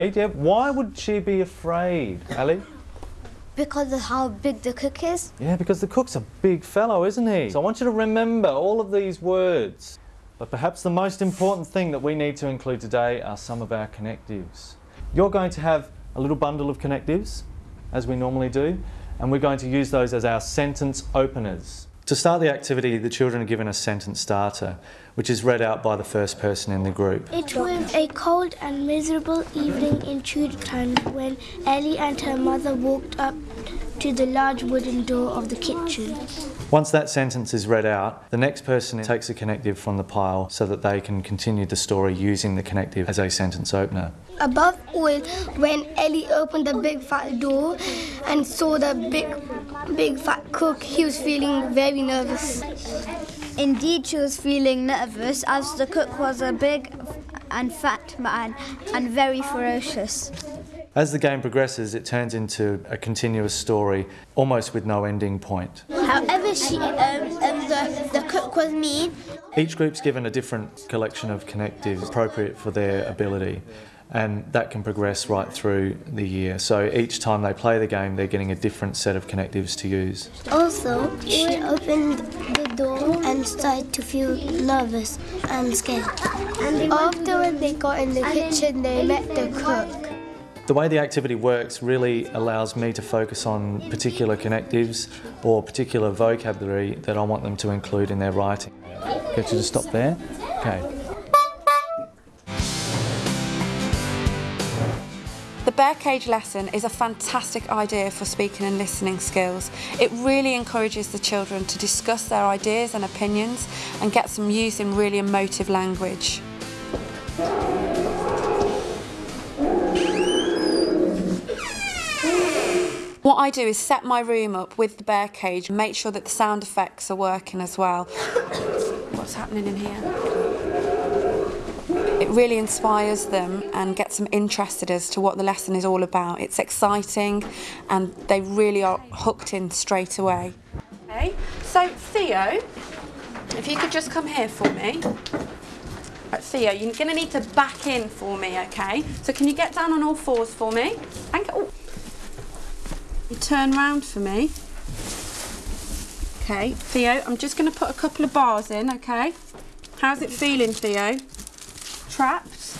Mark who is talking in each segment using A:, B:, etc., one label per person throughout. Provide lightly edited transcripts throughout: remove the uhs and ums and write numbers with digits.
A: Yeah, why would she be afraid, Ali?
B: Because of how big the cook is.
A: Yeah, because the cook's a big fellow, isn't he? So I want you to remember all of these words. But perhaps the most important thing that we need to include today are some of our connectives. You're going to have a little bundle of connectives, as we normally do, and we're going to use those as our sentence openers. To start the activity, the children are given a sentence starter, which is read out by the first person in the group.
C: It was a cold and miserable evening in Tudor times when Ellie and her mother walked up to the large wooden door of the kitchen.
A: Once that sentence is read out, the next person takes a connective from the pile so that they can continue the story using the connective as a sentence opener.
C: Above all, when Ellie opened the big fat door and saw the big fat cook, he was feeling very nervous.
B: Indeed, she was feeling nervous as the cook was a big and fat man and very ferocious.
A: As the game progresses, it turns into a continuous story, almost with no ending point.
C: However, the cook was mean.
A: Each group's given a different collection of connectives appropriate for their ability, and that can progress right through the year. So each time they play the game, they're getting a different set of connectives to use.
C: Also, she opened the door and started to feel nervous and scared. And after when they got in the kitchen, they met the cook.
A: The way the activity works really allows me to focus on particular connectives or particular vocabulary that I want them to include in their writing. Get you to stop there? Okay.
D: The bear cage lesson is a fantastic idea for speaking and listening skills. It really encourages the children to discuss their ideas and opinions and get some use in really emotive language. What I do is set my room up with the bear cage and make sure that the sound effects are working as well. What's happening in here? It really inspires them and gets them interested as to what the lesson is all about. It's exciting and they really are hooked in straight away. Okay, so Theo, if you could just come here for me. Right, Theo, you're going to need to back in for me, okay? So can you get down on all fours for me? And go. You turn round for me. Okay, Theo, I'm just going to put a couple of bars in, okay? How's it feeling, Theo? Trapped?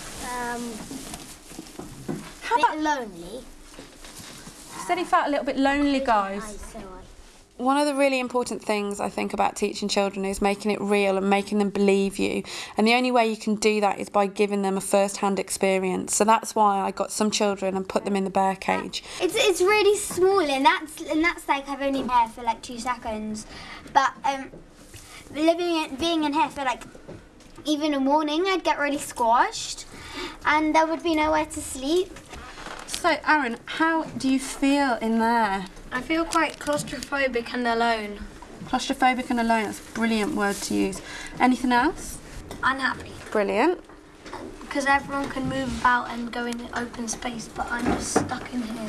C: How about lonely?
D: He said he felt a little bit lonely, guys. One of the really important things I think about teaching children is making it real and making them believe you. And the only way you can do that is by giving them a first-hand experience. So that's why I got some children and put them in the bear cage.
E: It's really small, and that's like I've only been here for like 2 seconds. But being in here for like even a morning, I'd get really squashed, and there would be nowhere to sleep.
D: So Aaron, how do you feel in there?
C: I feel quite claustrophobic and alone.
D: Claustrophobic and alone, that's a brilliant word to use. Anything else?
E: Unhappy.
D: Brilliant.
C: Because everyone can move about and go in open space, but I'm just stuck in here.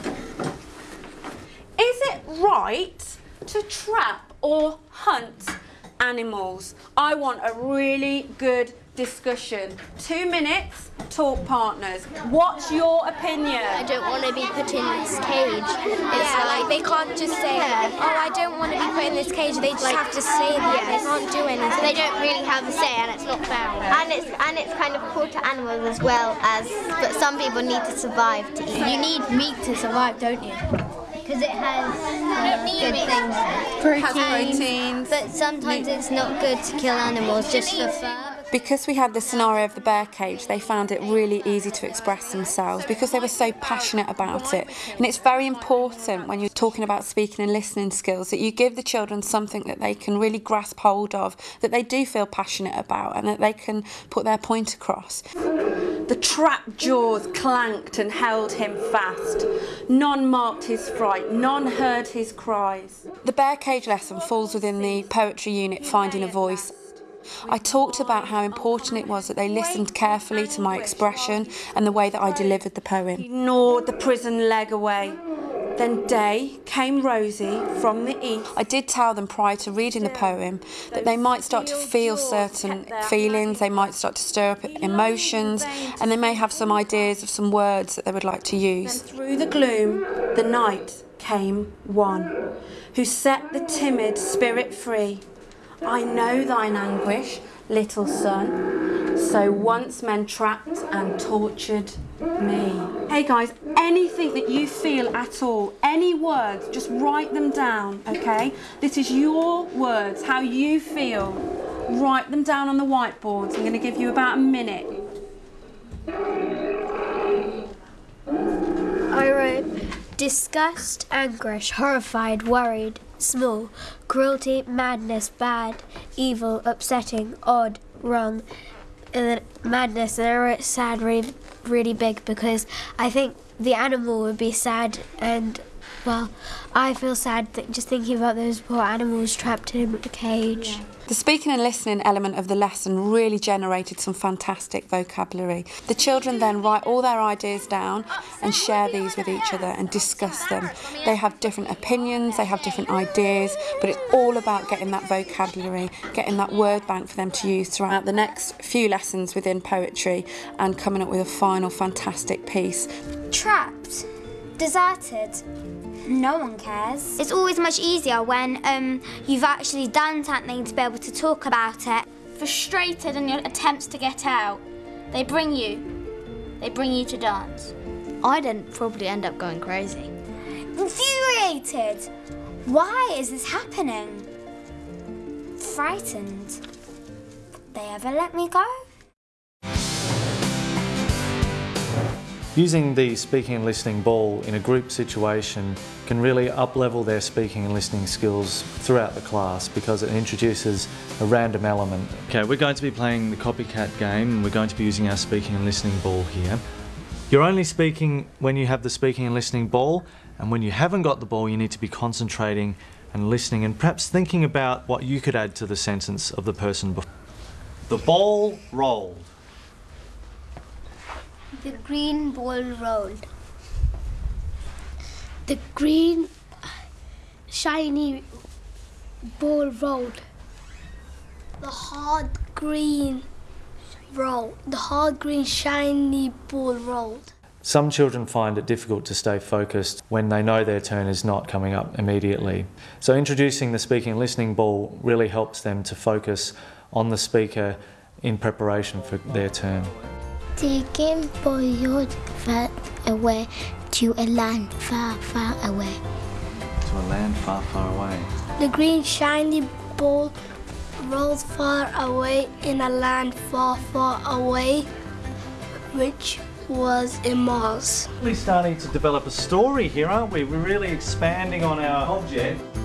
D: Is it right to trap or hunt animals? I want a really good discussion. 2 minutes, talk partners. What's your opinion?
C: I don't want to be put in this cage. It's like they can't just say, oh, I don't want to be put in this cage. They just have to say that. They can't do anything.
E: They don't really have a say, and it's not fair. And it's kind of cruel to animals as well as. But some people need to survive to eat.
B: You need meat to survive, don't you?
E: Because it has good things.
D: Proteins.
E: But sometimes it's not good to kill animals just for fur.
D: Because we had the scenario of the bear cage, they found it really easy to express themselves because they were so passionate about it. And it's very important when you're talking about speaking and listening skills that you give the children something that they can really grasp hold of, that they do feel passionate about, and that they can put their point across. The trap jaws clanked and held him fast. None marked his fright, none heard his cries. The bear cage lesson falls within the poetry unit Finding a Voice. I talked about how important it was that they listened carefully to my expression and the way that I delivered the poem. He gnawed the prison leg away. Then day came rosy from the east. I did tell them prior to reading the poem that they might start to feel certain feelings, they might start to stir up emotions, and they may have some ideas of some words that they would like to use. Then through the gloom, the night came one, who set the timid spirit free. I know thine anguish, little son, so once men trapped and tortured me. Hey guys, anything that you feel at all, any words, just write them down, okay? This is your words, how you feel. Write them down on the whiteboards. I'm going to give you about a minute.
C: I wrote disgust, anguish, horrified, worried, small, cruelty, madness, bad, evil, upsetting, odd, wrong, and then madness. And I wrote sad really big because I think the animal would be sad, and well, I feel sad just thinking about those poor animals trapped in a cage.
D: Yeah. The speaking and listening element of the lesson really generated some fantastic vocabulary. The children then write all their ideas down and share these with each other and discuss them. They have different opinions, they have different ideas, but it's all about getting that vocabulary, getting that word bank for them to use throughout the next few lessons within poetry and coming up with a final fantastic piece.
B: Trapped, deserted. No one cares. It's always much easier when you've actually done something to be able to talk about it. Frustrated in your attempts to get out. They bring you to dance.
F: I'd probably end up going crazy.
B: Infuriated. Why is this happening? Frightened. Would they ever let me go?
A: Using the speaking and listening ball in a group situation can really up-level their speaking and listening skills throughout the class because it introduces a random element. Okay, we're going to be playing the copycat game and we're going to be using our speaking and listening ball here. You're only speaking when you have the speaking and listening ball, and when you haven't got the ball you need to be concentrating and listening and perhaps thinking about what you could add to the sentence of the person before. The ball rolled.
B: The green ball rolled.
C: The green, shiny ball rolled. The hard green shiny ball rolled.
A: Some children find it difficult to stay focused when they know their turn is not coming up immediately. So introducing the speaking and listening ball really helps them to focus on the speaker in preparation for their turn.
C: Taken boyod far away to a land far, far away.
A: To a land far, far away.
C: The green shiny ball rolls far away in a land far, far away, which was in Mars.
A: We're starting to develop a story here, aren't we? We're really expanding on our object.